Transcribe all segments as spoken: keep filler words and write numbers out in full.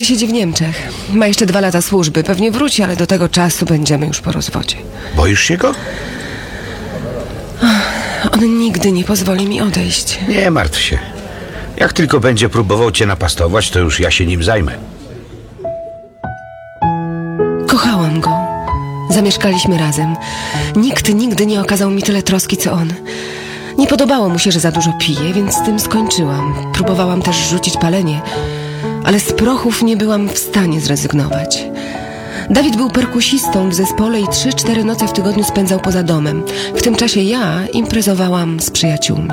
siedzi w Niemczech. Ma jeszcze dwa lata służby. Pewnie wróci, ale do tego czasu będziemy już po rozwodzie. Boisz się go? On nigdy nie pozwoli mi odejść. Nie martw się. Jak tylko będzie próbował cię napastować, to już ja się nim zajmę. Kochałam go. Zamieszkaliśmy razem. Nikt nigdy nie okazał mi tyle troski, co on. Nie podobało mu się, że za dużo piję, więc z tym skończyłam. Próbowałam też rzucić palenie, ale z prochów nie byłam w stanie zrezygnować. Dawid był perkusistą w zespole i trzy, cztery noce w tygodniu spędzał poza domem. W tym czasie ja imprezowałam z przyjaciółmi.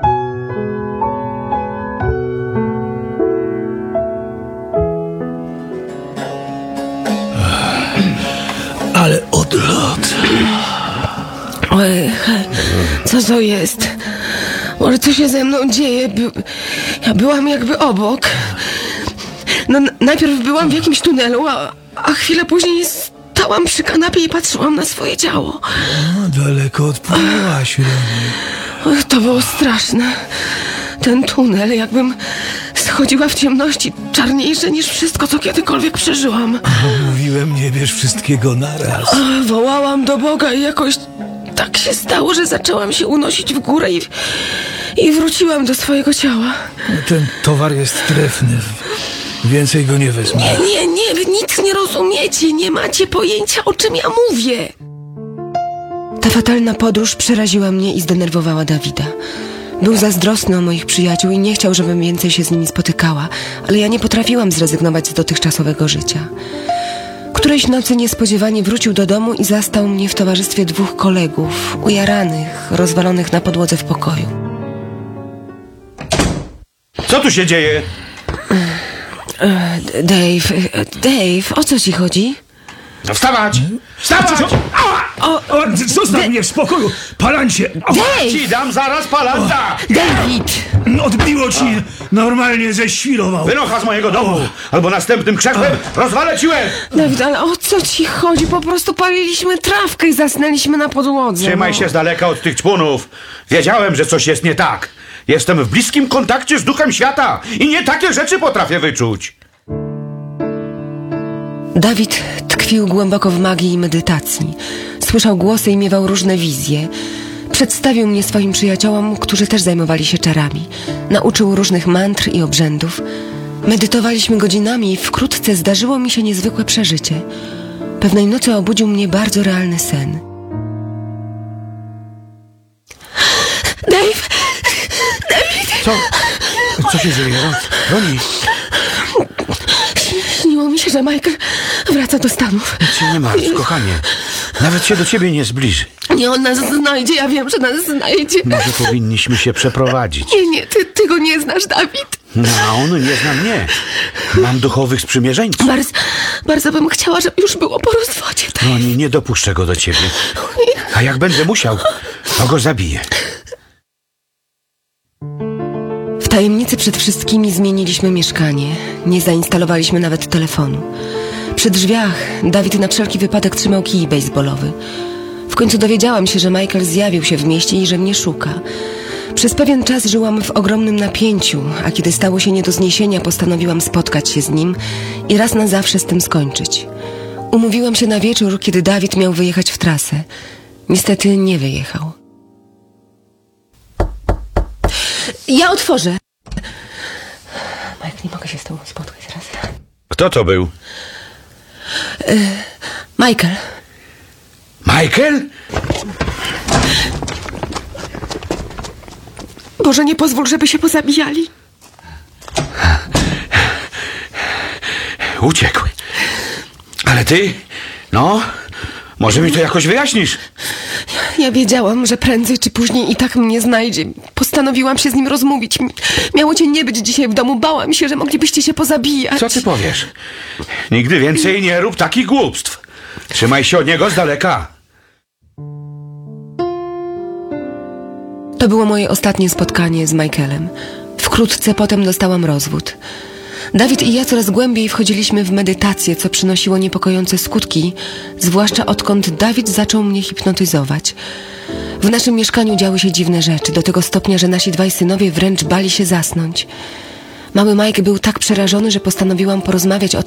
Ale odlot. Oj, co to jest? Może co się ze mną dzieje? By... Ja byłam jakby obok. No, najpierw byłam w jakimś tunelu, a, a chwilę później stałam przy kanapie i patrzyłam na swoje ciało. No, daleko odpłynęłaś, Roni. Oj, to było straszne. Ten tunel, jakbym schodziła w ciemności, czarniejsze niż wszystko, co kiedykolwiek przeżyłam. A mówiłem, nie bierz wszystkiego naraz. A, wołałam do Boga i jakoś tak się stało, że zaczęłam się unosić w górę i, i wróciłam do swojego ciała. Ten towar jest trefny. Więcej go nie wezmę. Nie, nie, nie, wy nic nie rozumiecie, nie macie pojęcia, o czym ja mówię. Ta fatalna podróż przeraziła mnie i zdenerwowała Dawida. Był zazdrosny o moich przyjaciół i nie chciał, żebym więcej się z nimi spotykała, ale ja nie potrafiłam zrezygnować z dotychczasowego życia. Którejś nocy niespodziewanie wrócił do domu i zastał mnie w towarzystwie dwóch kolegów, ujaranych, rozwalonych na podłodze w pokoju. Co tu się dzieje? Dave, Dave, o co ci chodzi? No wstawać! Wstawać! O, o, zostaw mnie w spokoju, palancie! Dave! Ci dam zaraz palanta! David! Odbiło ci, normalnie ześwirował. Wynocha z mojego domu, albo następnym krzewem rozwalę ci łeb! Dawid, ale o co ci chodzi? Po prostu paliliśmy trawkę i zasnęliśmy na podłodze. Trzymaj no. się z daleka od tych czpunów. Wiedziałem, że coś jest nie tak. Jestem w bliskim kontakcie z duchem świata i nie takie rzeczy potrafię wyczuć. Dawid tkwił głęboko w magii i medytacji. Słyszał głosy i miewał różne wizje. Przedstawił mnie swoim przyjaciołom, którzy też zajmowali się czarami. Nauczył różnych mantr i obrzędów. Medytowaliśmy godzinami i wkrótce zdarzyło mi się niezwykłe przeżycie. Pewnej nocy obudził mnie bardzo realny sen. Dave! David! Co? Co się dzieje? Roni? Śniło mi się, że Michael wraca do Stanów. Nic się nie martw, kochanie. Nawet się do ciebie nie zbliży. Nie, on nas znajdzie, ja wiem, że nas znajdzie. Może powinniśmy się przeprowadzić. Nie, nie, ty, ty go nie znasz, Dawid. No, a on nie zna mnie. Mam duchowych sprzymierzeńców. Bardzo, bardzo bym chciała, żeby już było po rozwodzie. Tak? Roni, nie dopuszczę go do ciebie. A jak będę musiał, to go zabiję. W tajemnicy przed wszystkimi zmieniliśmy mieszkanie. Nie zainstalowaliśmy nawet telefonu. Przy drzwiach Dawid na wszelki wypadek trzymał kij bejsbolowy. W końcu dowiedziałam się, że Michael zjawił się w mieście i że mnie szuka. Przez pewien czas żyłam w ogromnym napięciu, a kiedy stało się nie do zniesienia, postanowiłam spotkać się z nim i raz na zawsze z tym skończyć. Umówiłam się na wieczór, kiedy Dawid miał wyjechać w trasę. Niestety nie wyjechał. Ja otworzę. Mike, nie mogę się z tobą spotkać teraz. Kto to był? Yy, Michael. Michael? Boże, nie pozwól, żeby się pozabijali. Uciekł. Ale ty? No, może mi to jakoś wyjaśnisz? Ja wiedziałam, że prędzej czy później i tak mnie znajdzie. Postanowiłam się z nim rozmówić. Miało cię nie być dzisiaj w domu. Bałam się, że moglibyście się pozabijać. Co ty powiesz? Nigdy więcej nie rób takich głupstw. Trzymaj się od niego z daleka. To było moje ostatnie spotkanie z Michaelem. Wkrótce potem dostałam rozwód. Dawid i ja coraz głębiej wchodziliśmy w medytację, co przynosiło niepokojące skutki, zwłaszcza odkąd Dawid zaczął mnie hipnotyzować. W naszym mieszkaniu działy się dziwne rzeczy, do tego stopnia, że nasi dwaj synowie wręcz bali się zasnąć. Mały Mike był tak przerażony, że postanowiłam porozmawiać o